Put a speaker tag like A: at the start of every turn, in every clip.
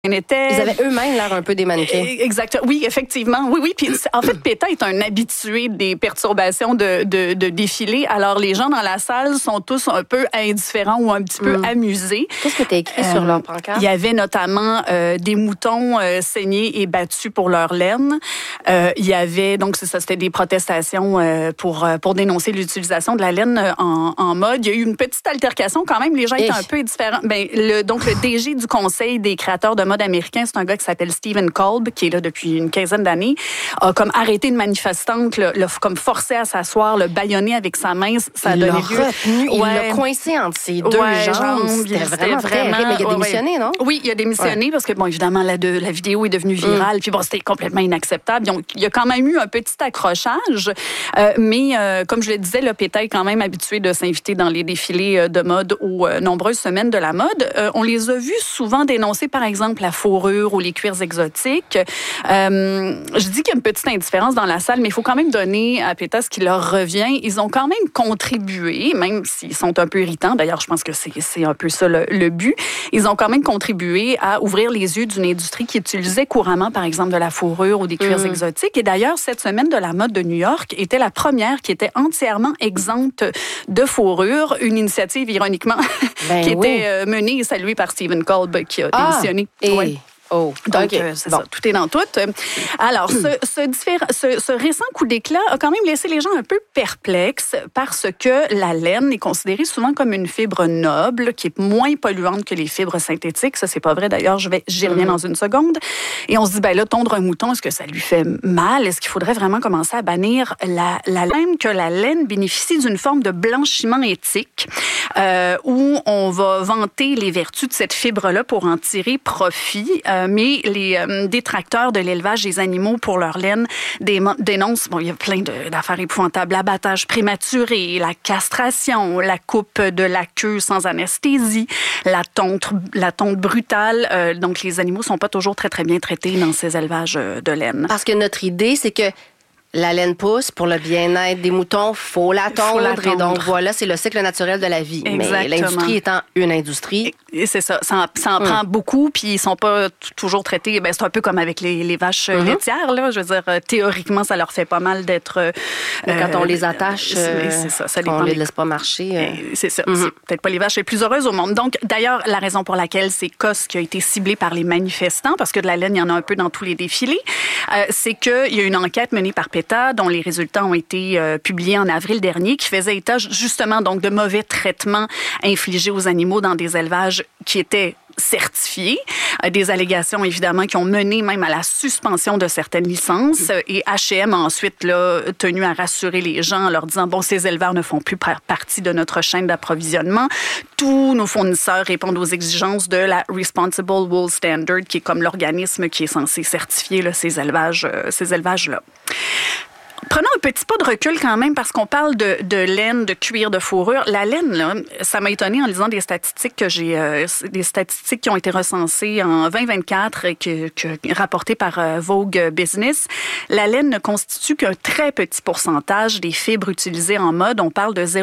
A: Ils
B: avaient eux-mêmes l'air un peu des mannequins.
A: Exactement. Oui, effectivement. Oui. Puis, en fait, PETA est un habitué des perturbations de défilés. Alors, les gens dans la salle sont tous un peu indifférents ou un petit peu amusés.
B: Qu'est-ce que tu as écrit sur leur pancarte?
A: Il y avait notamment des moutons saignés et battus pour leur laine. Il y avait, donc, c'était des protestations pour dénoncer l'utilisation de la laine en mode. Il y a eu une petite altercation quand même. Les gens étaient un peu indifférents. Donc, le DG du Conseil des créateurs de mode américain, c'est un gars qui s'appelle Stephen Kolb, qui est là depuis une quinzaine d'années, a comme arrêté une manifestante, l'a comme forcé à s'asseoir, le bâillonné avec sa main. Ça a donné lieu.
B: Il l'a coincé entre ses deux jambes. C'était vraiment terrible. Mais il a démissionné, non?
A: Oui, il a démissionné parce que, bon, évidemment, la vidéo est devenue virale. Puis bon, c'était complètement inacceptable. Donc, il y a quand même eu un petit accrochage. Mais, comme je le disais, le PETA est quand même habitué de s'inviter dans les défilés de mode aux nombreuses semaines de la mode. On les a vus souvent dénoncer, par exemple, la fourrure ou les cuirs exotiques. Je dis qu'il y a une petite indifférence dans la salle, mais il faut quand même donner à PETA ce qui leur revient. Ils ont quand même contribué, même s'ils sont un peu irritants. D'ailleurs, je pense que c'est un peu ça le but. Ils ont quand même contribué à ouvrir les yeux d'une industrie qui utilisait couramment, par exemple, de la fourrure ou des cuirs exotiques. Et d'ailleurs, cette semaine de la mode de New York était la première qui était entièrement exempte de fourrure. Une initiative, ironiquement, qui était menée et saluée par Stephen Kolb, qui a démissionné. Donc, c'est ça, tout est dans tout. Alors, ce récent coup d'éclat a quand même laissé les gens un peu perplexes parce que la laine est considérée souvent comme une fibre noble qui est moins polluante que les fibres synthétiques. Ça, c'est pas vrai. D'ailleurs, j'y reviens dans une seconde. Et on se dit, là, tondre un mouton, est-ce que ça lui fait mal? Est-ce qu'il faudrait vraiment commencer à bannir la laine? Que la laine bénéficie d'une forme de blanchiment éthique où on va vanter les vertus de cette fibre-là pour en tirer profit. Mais les détracteurs de l'élevage des animaux pour leur laine dénoncent, il y a plein d'affaires épouvantables, l'abattage prématuré, la castration, la coupe de la queue sans anesthésie, la tonte brutale. Donc, les animaux sont pas toujours très, très bien traités dans ces élevages de laine.
B: Parce que notre idée, c'est que la laine pousse pour le bien-être des moutons, faut la tondre. Et donc, voilà, c'est le cycle naturel de la vie.
A: Exactement.
B: Mais l'industrie étant une industrie...
A: Et c'est ça. Ça en prend beaucoup, puis ils sont pas toujours traités. C'est un peu comme avec les vaches laitières, là. Je veux dire, théoriquement, ça leur fait pas mal d'être...
B: quand on les attache,
A: c'est ça dépend.
B: On les laisse pas marcher.
A: C'est ça. C'est peut-être pas les vaches les plus heureuses au monde. Donc, d'ailleurs, la raison pour laquelle c'est COS qui a été ciblé par les manifestants, parce que de la laine, il y en a un peu dans tous les défilés, c'est qu'il y a une enquête menée par PETA, dont les résultats ont été publiés en avril dernier, qui faisait état justement donc de mauvais traitements infligés aux animaux dans des élevages qui étaient certifiés. Des allégations, évidemment, qui ont mené même à la suspension de certaines licences. Et H&M a ensuite tenu à rassurer les gens en leur disant, ces éleveurs ne font plus partie de notre chaîne d'approvisionnement. Tous nos fournisseurs répondent aux exigences de la Responsible Wool Standard, qui est comme l'organisme qui est censé certifier ces élevages-là. Prenons un petit pas de recul quand même parce qu'on parle de laine, de cuir, de fourrure. La laine, là, ça m'a étonnée en lisant des statistiques des statistiques qui ont été recensées en 2024 et rapportées par Vogue Business. La laine ne constitue qu'un très petit pourcentage des fibres utilisées en mode. On parle de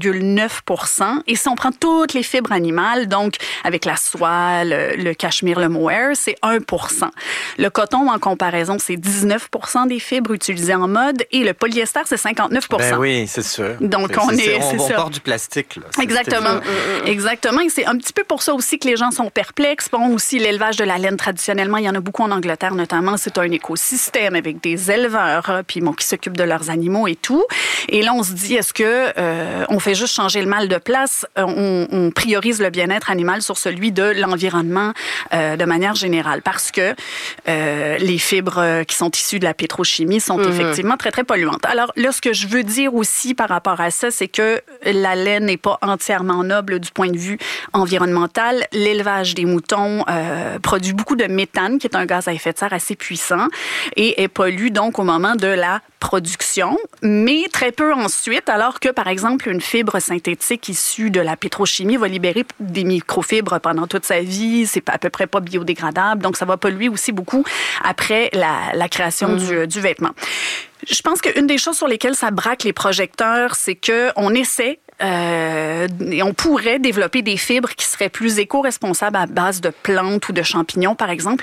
A: 0,9%. Et si on prend toutes les fibres animales, donc avec la soie, le cachemire, le mohair, c'est 1%. Le coton, en comparaison, c'est 19% des fibres utilisées en mode. Et le polyester, c'est 59%.
C: Oui, c'est sûr.
A: Donc,
C: on part du plastique. Là.
A: Exactement. Exactement. Et c'est un petit peu pour ça aussi que les gens sont perplexes. Bon, aussi, l'élevage de la laine, traditionnellement, il y en a beaucoup en Angleterre, notamment. C'est un écosystème avec des éleveurs, puis qui s'occupent de leurs animaux et tout. Et là, on se dit, est-ce que on fait juste changer le mal de place? On priorise le bien-être animal sur celui de l'environnement de manière générale. Parce que les fibres qui sont issues de la pétrochimie sont effectivement très, très polluantes. Alors là, ce que je veux dire aussi par rapport à ça, c'est que la laine n'est pas entièrement noble du point de vue environnemental. L'élevage des moutons produit beaucoup de méthane, qui est un gaz à effet de serre assez puissant, et pollue donc au moment de la production, mais très peu ensuite, alors que, par exemple, une fibre synthétique issue de la pétrochimie va libérer des microfibres pendant toute sa vie. C'est à peu près pas biodégradable, donc ça va polluer aussi beaucoup après la création du vêtement. Je pense qu'une des choses sur lesquelles ça braque les projecteurs, c'est qu'on essaie Et on pourrait développer des fibres qui seraient plus éco-responsables à base de plantes ou de champignons, par exemple.